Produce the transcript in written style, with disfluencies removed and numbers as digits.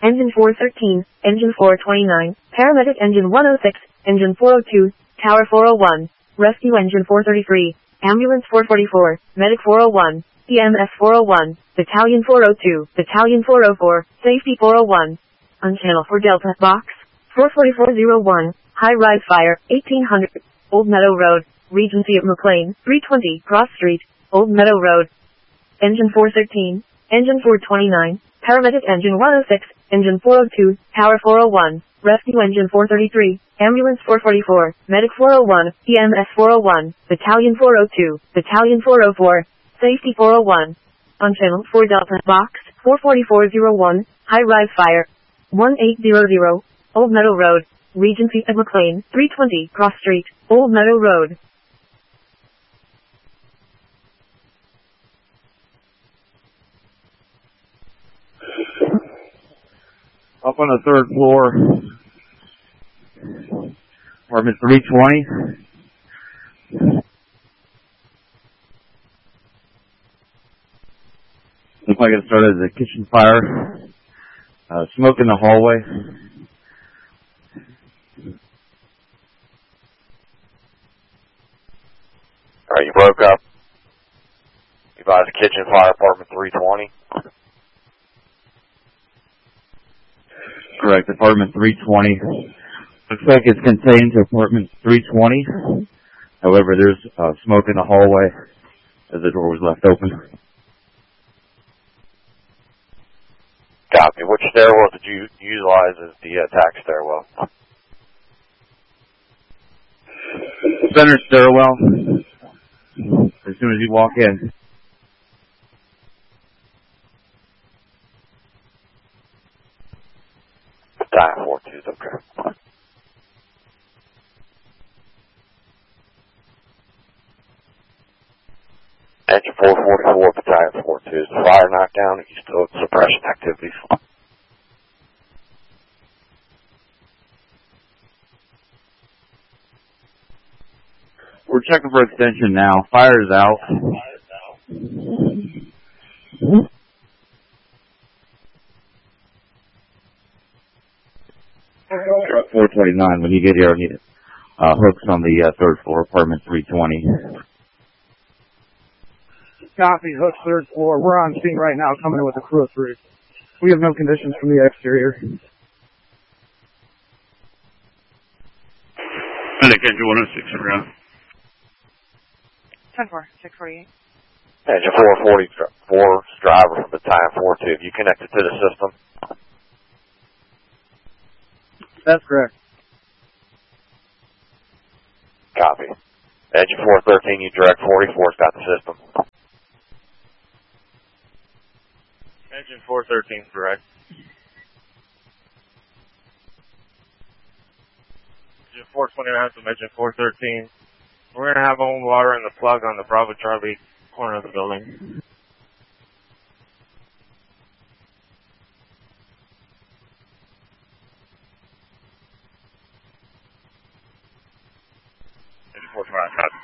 Engine 413, Engine 429, Paramedic Engine 106, Engine 402, Tower 401, Rescue Engine 433, Ambulance 444, Medic 401, EMS 401, Battalion 402, Battalion 404, Safety 401. On Channel 4 Delta, Box 44401, High-Rise Fire, 1800, Old Meadow Road, Regency at McLean, 320, Cross Street, Old Meadow Road. Engine 413, Engine 429, Paramedic Engine 106, Engine 402, Tower 401, Rescue Engine 433, Ambulance 444, Medic 401, EMS 401, Battalion 402, Battalion 404, Safety 401. On Channel 4 Delta, Box 44401, High-Rise Fire, 1800, Old Meadow Road, Regency at McLean, 320, Cross Street, Old Meadow Road. Up on the third floor, apartment 320. Looks like it started as a kitchen fire. Smoke in the hallway. Alright, you broke up. You advised kitchen fire, apartment 320. Correct, apartment 320. Looks like it's contained to apartment 320. However, there's smoke in the hallway as the door was left open. Copy. Which stairwell did you utilize as the attack stairwell? Center stairwell. As soon as you walk in. Battalion 42, okay. Engine 444, Battalion 42. Is the fire knocked down? Are you still suppression activities? We're checking for extension now. Fire's out. 429. When you get here, I need hooks on the third floor, apartment 320. Copy, hooks third floor. We're on scene right now, coming in with a crew of 3. We have no conditions from the exterior. Medic Engine 106 around. 10-4, 648. Engine 444, driver from Battalion 42. Have you connected to the system? That's correct. Copy. Engine 413, you direct 44's got the system. Engine 413 is correct. Engine 429 from Engine 413. We're going to have on water in the plug on the Bravo Charlie corner of the building. Engine 429,